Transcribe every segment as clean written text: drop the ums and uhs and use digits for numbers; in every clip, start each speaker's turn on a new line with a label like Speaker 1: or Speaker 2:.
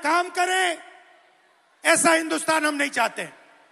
Speaker 1: काम करें, ऐसा हिंदुस्तान हम नहीं चाहते।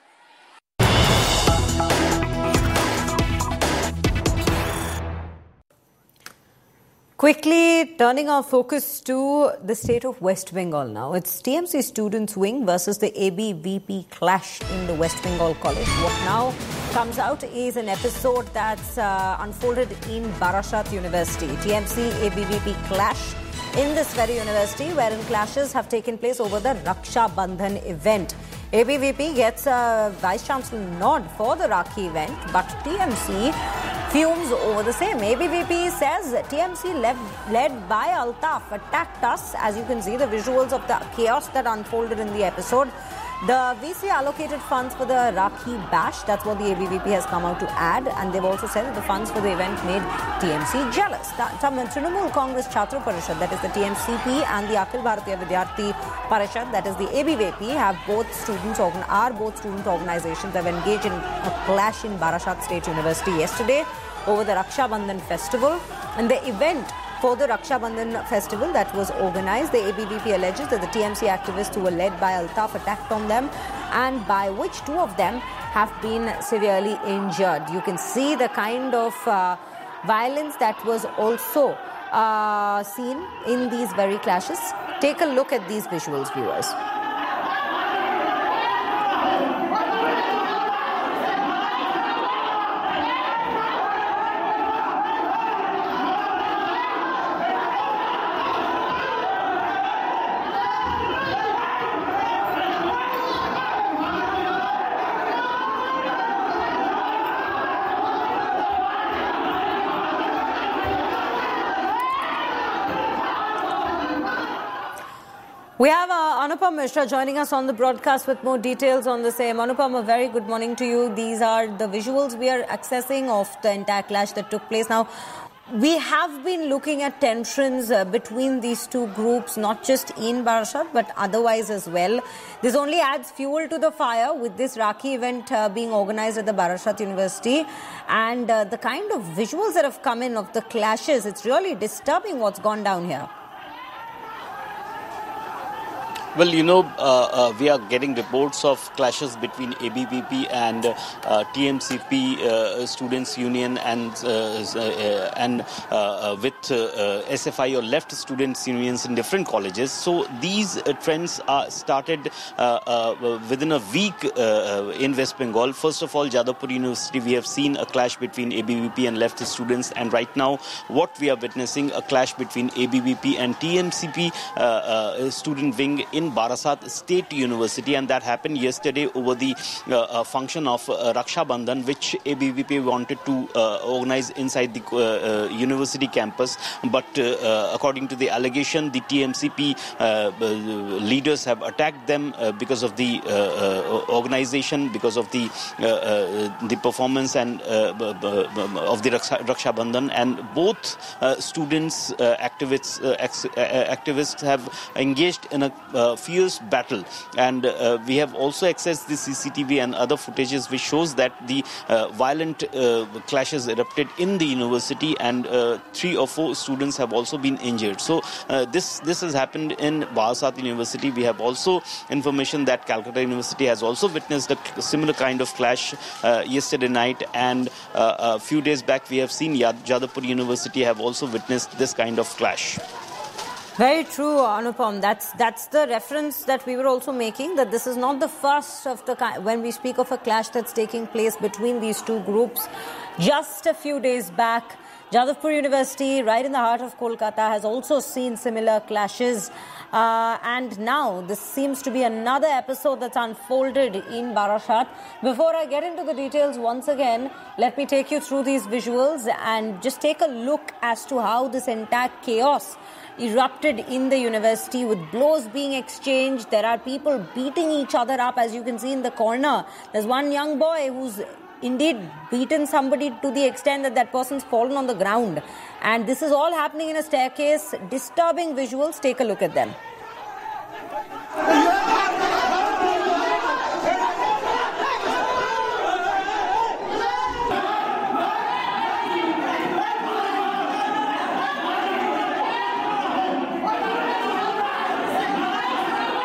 Speaker 2: Quickly turning our focus to the state of West Bengal now. It's TMC Students' Wing versus the ABVP clash in the West Bengal College. What now comes out is an episode that's unfolded in Barasat University. TMC ABVP clash in this very university, wherein clashes have taken place over the Raksha Bandhan event. ABVP gets a Vice Chancellor nod for the Rakhi event, but TMC fumes over the same. ABVP says TMC led by Altaf attacked us. As you can see, the visuals of the chaos that unfolded in the episode. The VC allocated funds for the Rakhi bash. That's what the ABVP has come out to add. And they've also said that the funds for the event made TMC jealous. Trinamool Congress Chhatra Parishad, that is the TMCP, and the Akhil Bharatiya Vidyarthi Parishad, that is the ABVP, are both student organizations have engaged in a clash in Barasat State University yesterday over the Raksha Bandhan festival. And the event for the Raksha Bandhan festival that was organized, the ABVP alleges that the TMC activists who were led by Altaf attacked on them, and by which two of them have been severely injured. You can see the kind of violence that was also seen in these very clashes. Take a look at these visuals, viewers. We have Anupam Mishra joining us on the broadcast with more details on the same. Anupam, a very good morning to you. These are the visuals we are accessing of the entire clash that took place. Now, we have been looking at tensions between these two groups, not just in Barasat, but otherwise as well. This only adds fuel to the fire with this Rakhi event being organized at the Barasat University. And the kind of visuals that have come in of the clashes, it's really disturbing what's gone down here.
Speaker 3: Well, we are getting reports of clashes between ABVP and TMCP Students' Union and with SFI or left students' unions in different colleges. So these trends are started within a week in West Bengal. First of all, Jadavpur University, we have seen a clash between ABVP and left students, and right now what we are witnessing, a clash between ABVP and TMCP student wing in Barasat State University, and that happened yesterday over the function of Raksha Bandhan, which ABVP wanted to organize inside the university campus. But according to the allegation, the TMCP leaders have attacked them because of the organization, because of the performance and of the Raksha Bandhan, and both students, activists have engaged in a fierce battle, and we have also accessed the CCTV and other footages which shows that the violent clashes erupted in the university, and 3 or 4 students have also been injured. So this has happened in Barasat University. We have also information that Calcutta University has also witnessed a similar kind of clash yesterday night, and a few days back we have seen Jadavpur University have also witnessed this kind of clash.
Speaker 2: Very true, Anupam. That's the reference that we were also making, that this is not the first of the kind when we speak of a clash that's taking place between these two groups. Just a few days back, Jadavpur University, right in the heart of Kolkata, has also seen similar clashes. And now this seems to be another episode that's unfolded in Barasat. Before I get into the details once again, let me take you through these visuals and just take a look as to how this entire chaos erupted in the university, with blows being exchanged. There are people beating each other up, as you can see in the corner. There's one young boy who's indeed beaten somebody to the extent that that person's fallen on the ground. And this is all happening in a staircase. Disturbing visuals. Take a look at them.